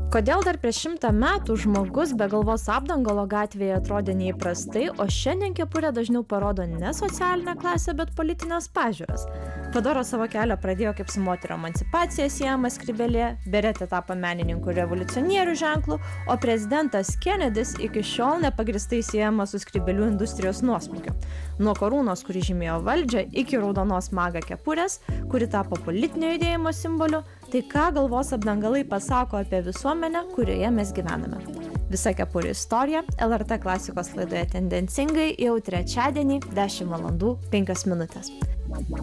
Kodėl dar prieš 100 metų žmogus be galvos apdangalo gatvėje atrodė neįprastai, o šiandien kepurė dažniau parodo ne socialinę klasę, bet politinės pažiūras? Fedora savo kelią pradėjo kaip su moterų emancipacija siejama skrybėlė, beretė tapo menininkų revoliucionierių ženklų, o prezidentas Kennedys iki šiol nepagristai siejama su skrybėlių industrijos nuosmukiu. Nuo karūnos, kuri žymėjo valdžią, iki raudonos maga kepurės, kuri tapo politinio judėjimo simboliu, tai ką galvos apdangalai pasako apie visuomenę, kurioje mes gyvename. Visa kepurių istorija LRT klasikos laidoje Tendencingai jau trečiadienį 10 val. 5 min.